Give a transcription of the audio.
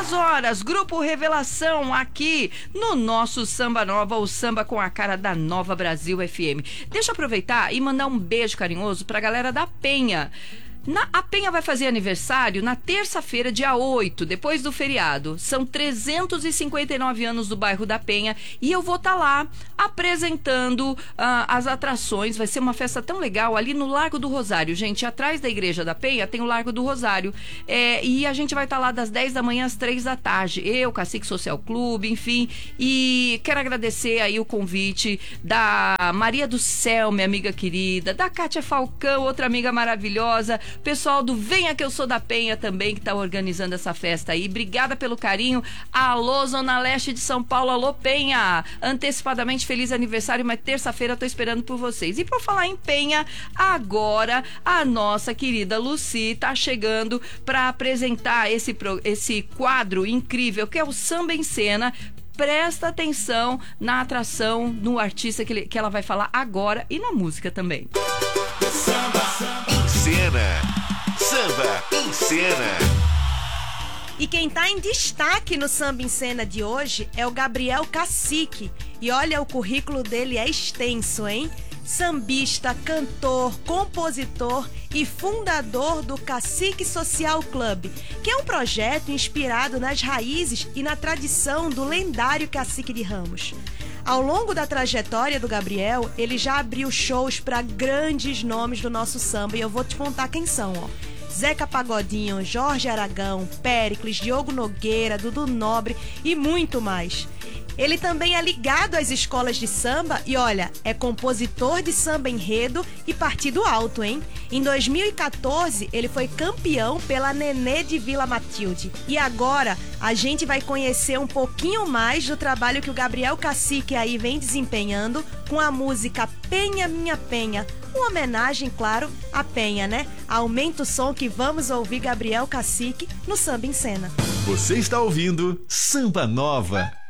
10 horas, Grupo Revelação aqui no nosso Samba Nova, o samba com a cara da Nova Brasil FM. Deixa eu aproveitar e mandar um beijo carinhoso pra galera da Penha. A Penha vai fazer aniversário na terça-feira, dia 8, depois do feriado. São 359 anos do bairro da Penha e eu vou estar lá apresentando as atrações. Vai ser uma festa tão legal ali no Largo do Rosário. Gente, atrás da Igreja da Penha tem o Largo do Rosário. E a gente vai estar lá das 10 da manhã às 3 da tarde. Eu, Cacique Social Clube, enfim. E quero agradecer aí o convite da Maria do Céu, minha amiga querida, da Kátia Falcão, outra amiga maravilhosa, pessoal do Venha Que Eu Sou da Penha também, que tá organizando essa festa aí. Obrigada pelo carinho. Alô, Zona Leste de São Paulo, alô, Penha. Antecipadamente, feliz aniversário, mas terça-feira eu tô esperando por vocês. E por falar em Penha, agora a nossa querida Lucy tá chegando para apresentar esse quadro incrível, que é o Samba em Cena. Presta atenção na atração, no artista que ela vai falar agora e na música também. Samba em Cena. Samba em Cena. E quem tá em destaque no Samba em Cena de hoje é o Gabriel Cacique. E olha, o currículo dele é extenso, hein? Sambista, cantor, compositor e fundador do Cacique Social Club, que é um projeto inspirado nas raízes e na tradição do lendário Cacique de Ramos. Ao longo da trajetória do Gabriel, ele já abriu shows para grandes nomes do nosso samba e eu vou te contar quem são, ó. Zeca Pagodinho, Jorge Aragão, Péricles, Diogo Nogueira, Dudu Nobre e muito mais. Ele também é ligado às escolas de samba e, olha, é compositor de samba enredo e partido alto, hein? Em 2014, ele foi campeão pela Nenê de Vila Matilde. E agora, a gente vai conhecer um pouquinho mais do trabalho que o Gabriel Cacique aí vem desempenhando com a música Penha Minha Penha. Uma homenagem, claro, à Penha, né? Aumenta o som que vamos ouvir Gabriel Cacique no Samba em Cena. Você está ouvindo Samba Nova.